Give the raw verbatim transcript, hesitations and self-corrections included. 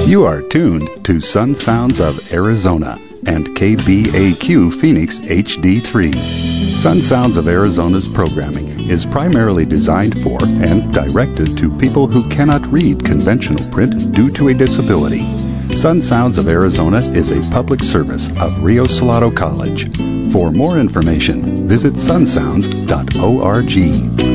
You are tuned to Sun Sounds of Arizona and K B A Q Phoenix H D three. Sun Sounds of Arizona's programming is primarily designed for and directed to people who cannot read conventional print due to a disability. Sun Sounds of Arizona is a public service of Rio Salado College. For more information, visit sun sounds dot org.